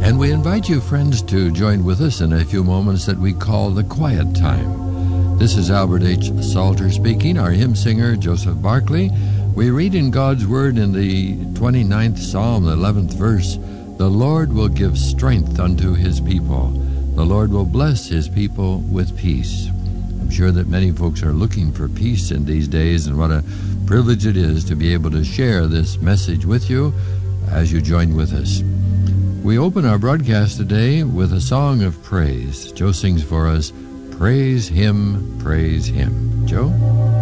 And we invite you, friends, to join with us in a few moments that we call the quiet time. This is Albert H. Salter speaking, our hymn singer, Joseph Barclay. We read in God's Word in the 29th Psalm, the 11th verse, "The Lord will give strength unto his people. The Lord will bless his people with peace." I'm sure that many folks are looking for peace in these days, and what a privilege it is to be able to share this message with you as you join with us. We open our broadcast today with a song of praise. Joe sings for us, "Praise Him, Praise Him." Joe?